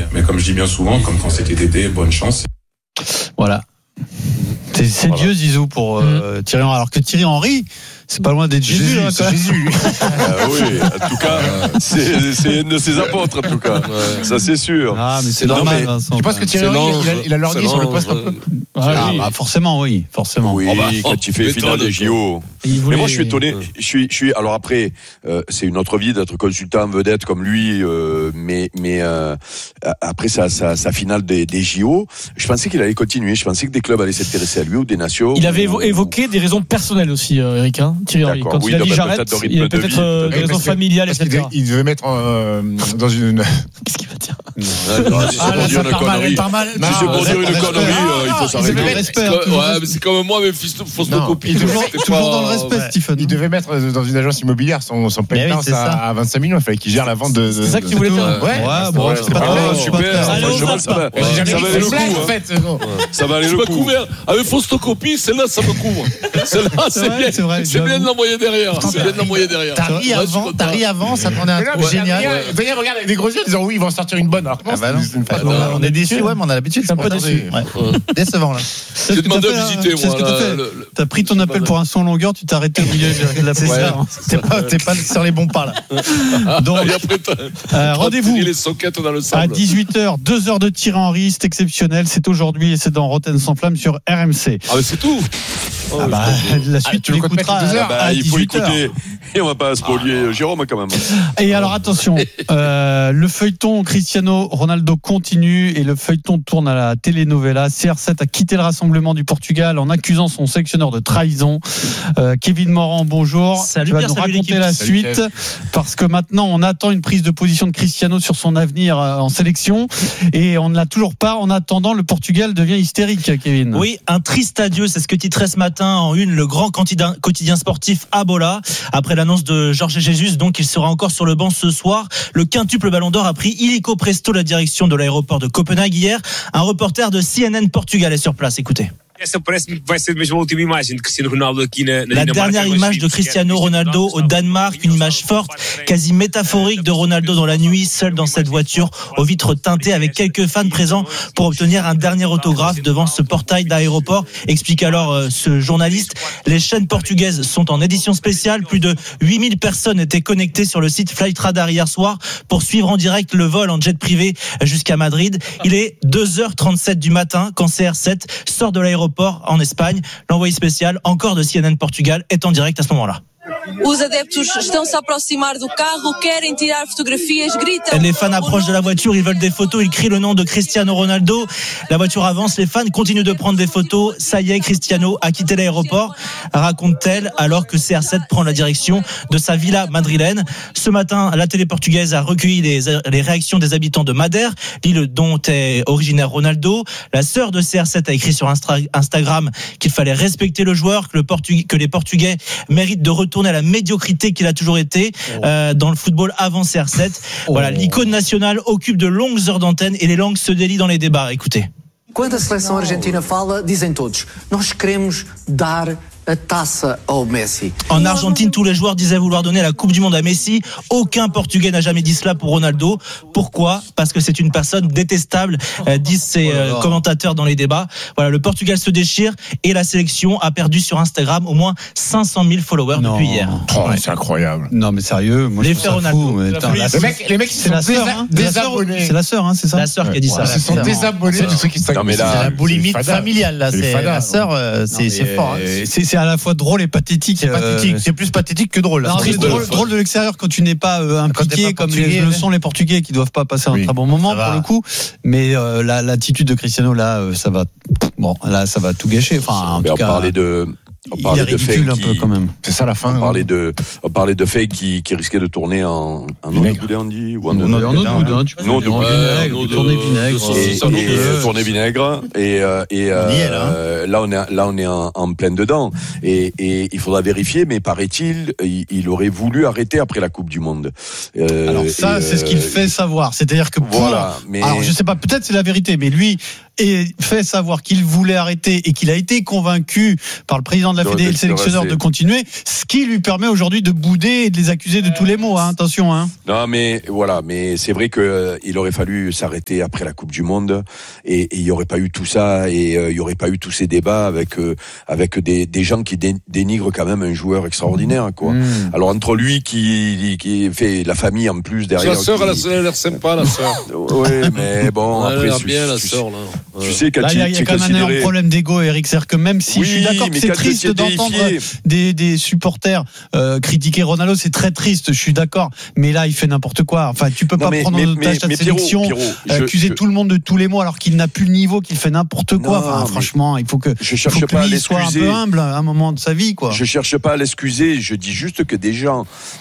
mais comme je dis bien souvent, comme quand c'était Dédé, bonne chance. Voilà. C'est Dieu, Zizou, pour Thierry Henry. Alors que Thierry Henry, c'est pas loin d'être Jésus. C'est Jésus. Oui, en tout cas, c'est un de ses apôtres, en tout cas. Ça, c'est sûr. Ah, mais c'est normal, Vincent. Tu penses que Thierry Henry, il a l'ordi sur le poste un peu? Forcément, oui. Forcément. Oui, quand il fait finale des JO. Mais moi, je suis étonné. Je suis. Alors après, c'est une autre vie d'être consultant vedette comme lui, mais après sa finale des JO, je pensais qu'il allait continuer. Je pensais que des clubs allaient s'intéresser à lui ou des nations. Il avait évoqué des raisons personnelles aussi, Eric. Thierry Henry. Quand il a dit j'arrête, il y a peut-être des raisons familiales, etc. Il devait mettre dans une. Qu'est-ce qu'il va dire? C'est pour dire une connerie. C'est pour dire une connerie. Il faut s'arrêter. Ouais, mais c'est comme moi, mais Fausto-Coppi. Toujours dans le respect, Stephen. Il devait mettre dans une agence immobilière son pétence à 25 millions. Il fallait qu'il gère la vente de. C'est ça que tu voulais faire? Ouais, bon, c'est pas super. Franchement, ça va aller le coup. Ça va aller le coup. Avec Fausto-Coppi, celle-là, ça me couvre. Celle-là, c'est bien de l'envoyer derrière. T'as ri avant, ça prenait un truc génial. D'ailleurs, regarde avec des gros yeux en disant oui, ils vont sortir une bonne. Alors on est déçus, ouais, mais on a l'habitude. C'est un peu déçu. Décevant là. J'ai demandé à visiter, moi. T'as pris ton appel pour un son longueur, tu t'es arrêté au milieu de la piste. T'es pas sur les bons pas là. Donc, rendez-vous les soquettes dans le sable. à 18h, 2 heures de Thierry Henry, c'est exceptionnel, c'est aujourd'hui et c'est dans Rotten sans flamme sur RMC. Ah mais c'est tout. La suite tu l'écouteras à 18h. Il faut écouter et on va pas spolier Jérôme quand même. Et alors attention, le feuilleton Cristiano Ronaldo continue et le feuilleton tourne à la telenovela. CR7 a quitté le rassemblement du Portugal en accusant son sélectionneur de trahison. Kevin Morand, bonjour. Salut, tu vas Pierre, nous raconter l'équipe. la Salut, suite parce que maintenant on attend une prise de position de Cristiano sur son avenir en sélection et on ne l'a toujours pas. En attendant, le Portugal devient hystérique, Kevin. Oui, un triste adieu, c'est ce que titrait ce matin en une le grand quotidien sportif Abola. Après l'annonce de Jorge Jesus, donc il sera encore sur le banc ce soir. Le quintuple Ballon d'Or a pris illico presto la direction de l'aéroport de Copenhague hier. Un reporter de CNN Portugal est sur place, écoutez. La dernière image de Cristiano Ronaldo au Danemark, une image forte, quasi métaphorique de Ronaldo dans la nuit, seul dans cette voiture, aux vitres teintées avec quelques fans présents pour obtenir un dernier autographe devant ce portail d'aéroport. Explique alors ce journaliste. Les chaînes portugaises sont en édition spéciale. Plus de 8000 personnes étaient connectées sur le site Flightradar hier soir pour suivre en direct le vol en jet privé jusqu'à Madrid. Il est 2h37 du matin quand CR7 sort de l'aéroport en Espagne. L'envoyé spécial, encore de CNN Portugal, est en direct à ce moment-là. Les fans approchent de la voiture, ils veulent des photos, ils crient le nom de Cristiano Ronaldo. La voiture avance, les fans continuent de prendre des photos. Ça y est, Cristiano a quitté l'aéroport, raconte-t-elle, alors que CR7 prend la direction de sa villa madrilène. Ce matin, la télé portugaise a recueilli les réactions des habitants de Madère, l'île dont est originaire Ronaldo. La sœur de CR7 a écrit sur Instagram qu'il fallait respecter le joueur, que les Portugais méritent de retourner à la médiocrité qu'il a toujours été dans le football avant CR7. Voilà, l'icône nationale occupe de longues heures d'antenne et les langues se délient dans les débats. Écoutez. Quando a seleção argentina fala, dizem todos: nós queremos dar a taça ao Messi. En Argentine, tous les joueurs disaient vouloir donner la Coupe du Monde à Messi. Aucun Portugais n'a jamais dit cela pour Ronaldo. Pourquoi ? Parce que c'est une personne détestable, disent ces commentateurs dans les débats. Voilà, le Portugal se déchire et la sélection a perdu sur Instagram au moins 500 000 followers depuis hier. Oh, c'est incroyable. Non mais sérieux, moi Les je trouve ça Ronaldo. fou. Les mecs, c'est la sœur, hein. désabonnés. C'est la sœur, hein, c'est ça. La sœur qui a dit ça. Ils se sont désabonnés du truc qui Non, mais C'est là, la boulimie familiale là. C'est la sœur, c'est fort. C'est à la fois drôle et pathétique. C'est pathétique. C'est plus pathétique que drôle. Non, c'est drôle de l'extérieur quand tu n'es pas impliqué comme le sont les Portugais qui doivent pas passer un très bon moment pour le coup. Mais l'attitude de Cristiano là, ça va tout gâcher. Enfin, en tout cas, on parlait de fake un peu quand même. C'est ça la fin. On parlait de fake qui risquait de tourner en eau de boudin, on dit, ou en eau de boudin. Tu peux tourner vinaigre. Tourner vinaigre. Et là on est en plein dedans. Et il faudra vérifier, mais paraît-il, il aurait voulu arrêter après la Coupe du Monde. Alors ça, c'est ce qu'il fait savoir. C'est-à-dire que alors je sais pas, peut-être c'est la vérité, mais lui, et fait savoir qu'il voulait arrêter et qu'il a été convaincu par le président de la Fédé et le sélectionneur de continuer, ce qui lui permet aujourd'hui de bouder et de les accuser de tous les maux, attention. Non, mais voilà, mais c'est vrai que il aurait fallu s'arrêter après la Coupe du Monde et il y aurait pas eu tout ça et il y aurait pas eu tous ces débats avec des gens qui dénigrent quand même un joueur extraordinaire, quoi. Alors entre lui qui fait la famille en plus derrière. Sa sœur, elle a l'air sympa, la sœur. Oui, mais bon, après, bien la sœur là. Tu sais quand il y a quand même un énorme problème d'ego, Eric. C'est-à-dire que même si je suis d'accord que c'est triste d'entendre des supporters critiquer Ronaldo, c'est très triste, je suis d'accord. Mais là, il fait n'importe quoi. Enfin, tu peux pas prendre en otage ta sélection, accuser tout le monde de tous les mots alors qu'il n'a plus le niveau, qu'il fait n'importe quoi. Enfin, franchement, il faut que lui soit un peu humble à un moment de sa vie, quoi. Je cherche pas à l'excuser. Je dis juste que des gens,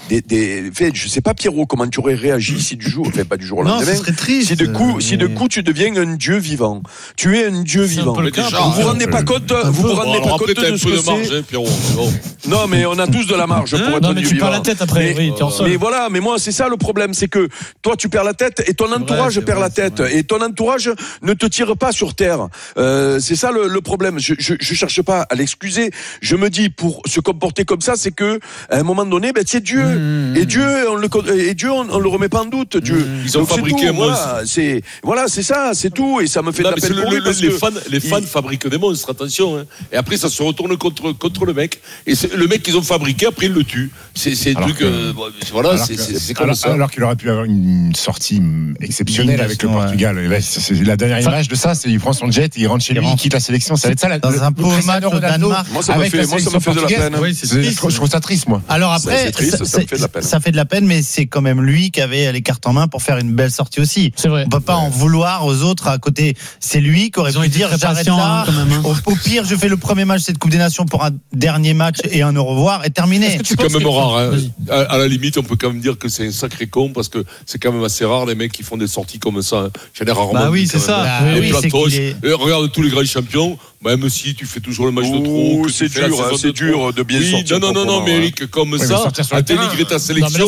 je sais pas, Pierrot, comment tu aurais réagi si du jour, pas du jour au lendemain. Ce serait triste. Si de coup tu deviens un dieu vivant. Tu es un dieu vivant. Vous vous rendez pas compte de ce que c'est. Non, mais on a tous de la marge pour être un dieu vivant. Tu perds la tête après. Mais voilà, mais moi c'est ça le problème, c'est que toi tu perds la tête et ton entourage perd la tête et ton entourage ne te tire pas sur terre. C'est ça le problème. Je cherche pas à l'excuser. Je me dis pour se comporter comme ça, c'est que à un moment donné, c'est Dieu et Dieu on le remet pas en doute. Dieu. Ils ont fabriqué un monstre. C'est ça, c'est tout et ça me fait de la peine pour lui parce que les fans fabriquent des monstres, attention. Et après ça se retourne contre le mec et le mec qu'ils ont fabriqué après ils le tuent. C'est un truc. Voilà, c'est comme ça. Alors qu'il aurait pu avoir une sortie exceptionnelle avec le Portugal. Et là, c'est la dernière image de ça, c'est il prend son jet, il rentre chez lui, il quitte la sélection. Ça va être ça, dans un pauvre match au Danemark. Moi, ça me fait de la peine. Je trouve ça triste, moi. Alors après, ça fait de la peine, mais c'est quand même lui qui avait les cartes en main pour faire une belle sortie aussi. C'est vrai. On peut pas en vouloir aux autres à côté. C'est lui qui aurait pu dire j'arrête là. Au pire, je fais le premier match de cette Coupe des Nations pour un dernier match et un au revoir et terminé. C'est quand même rare. À la limite, on peut quand même dire que c'est un sacré con parce que c'est quand même assez rare les mecs qui font des sorties comme ça. J'en ai rarement. Bah oui, c'est ça. Regarde tous les grands champions. Même si tu fais toujours le match de trop. C'est dur de bien sortir. Non, mais Eric, comme ça, à dénigrer ta sélection,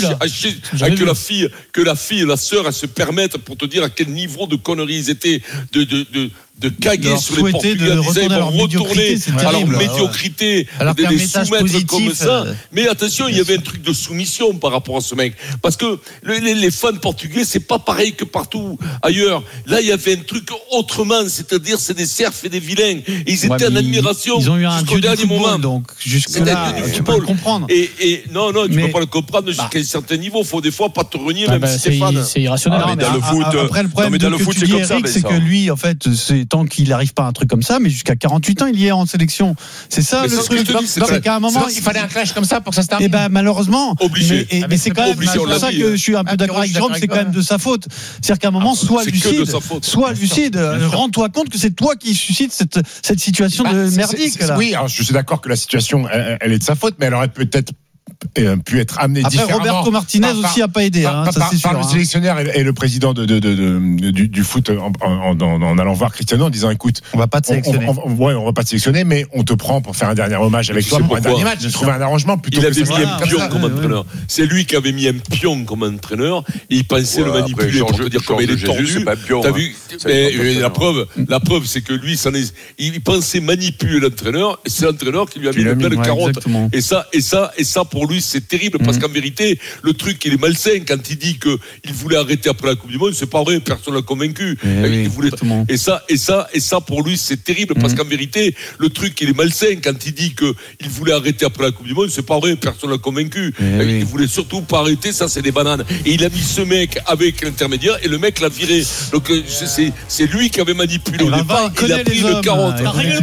que la fille et la sœur, elles se permettent pour te dire à quel niveau de conneries ils étaient, de caguer sur les Portugais, ils vont retourner à leur médiocrité, de les soumettre comme ça. Mais attention, il y avait un truc de soumission par rapport à ce mec. Parce que les fans portugais, c'est pas pareil que partout ailleurs. Là, il y avait un truc autrement, c'est-à-dire c'est des serfs et des vilains. Et ils étaient en admiration jusqu'au dernier moment. Donc jusque-là, tu peux le comprendre. Et non, tu peux pas le comprendre jusqu'à un certain niveau. Faut des fois pas te renier, même si c'est fan. C'est irrationnel. Après, le problème que tu dis, Eric, c'est que lui, en fait, c'est tant qu'il n'arrive pas à un truc comme ça, mais jusqu'à 48 ans, il y est en sélection. C'est ça le truc. C'est qu'à un moment, il fallait un clash comme ça pour que ça se termine. Et malheureusement. Obligé. Mais c'est quand même pour ça que je suis un peu d'accord avec Jérôme, c'est quand même de sa faute. C'est-à-dire qu'à un moment, sois lucide. Rends-toi compte que c'est toi qui suscite cette situation de merdique. Oui, alors je suis d'accord que la situation, elle est de sa faute, mais elle aurait peut-être pu être amené différemment. Après, Roberto Martinez aussi n'a pas aidé. Par le sélectionneur et le président du foot en allant voir Cristiano en disant écoute, on va pas te sélectionner. On va pas te sélectionner, mais on te prend pour faire un dernier hommage avec toi pour un dernier match. J'ai trouvé un arrangement plutôt. Il avait mis un pion comme entraîneur. C'est lui qui avait mis un pion comme entraîneur et il pensait le manipuler pour te dire comment il est tordu. T'as vu? La preuve, c'est que lui, il pensait manipuler l'entraîneur et c'est l'entraîneur qui lui a mis le belle carotte. Et ça, pour lui, c'est terrible parce qu'en vérité, le truc, il est malsain quand il dit qu'il voulait arrêter après la Coupe du Monde. C'est pas vrai, personne l'a convaincu. Et ça, pour lui, c'est terrible parce qu'en vérité, le truc, il est malsain quand il dit qu'il voulait arrêter après la Coupe du Monde. C'est pas vrai, personne l'a convaincu. Il voulait surtout pas arrêter. Ça, c'est des bananes. Et il a mis ce mec avec l'intermédiaire et le mec l'a viré. Donc, c'est lui qui avait manipulé au départ. Il a pris le carotte.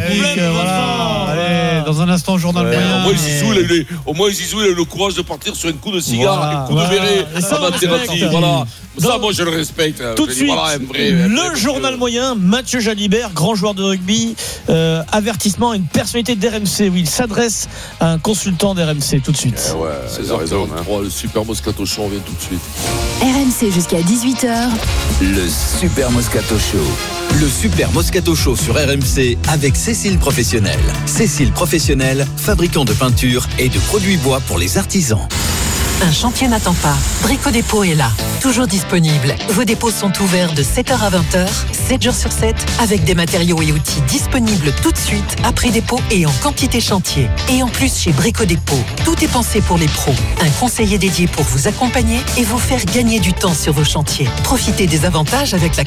Allez, dans un instant, journal moyen. Au moins, Zizou, il a eu le courage de partir sur un coup de cigare, un coup de béret, ça va thérapie. Voilà. Ça, moi, je le respecte. Tout de suite, le journal moyen, Mathieu Jalibert, grand joueur de rugby, avertissement à une personnalité d'RMC où il s'adresse à un consultant d'RMC. Tout de suite. C'est raison. Le Super Moscato Show, on vient tout de suite. RMC jusqu'à 18h. Le Super Moscato Show. Le Super Moscato Show sur RMC avec Cécile Professionnel. Cécile Professionnel, fabricant de peinture et de produits bois pour les artisans. Un chantier n'attend pas. Brico Dépôt est là, toujours disponible. Vos dépôts sont ouverts de 7h à 20h, 7 jours sur 7, avec des matériaux et outils disponibles tout de suite, après dépôt et en quantité chantier. Et en plus, chez Brico Dépôt, tout est pensé pour les pros. Un conseiller dédié pour vous accompagner et vous faire gagner du temps sur vos chantiers. Profitez des avantages avec la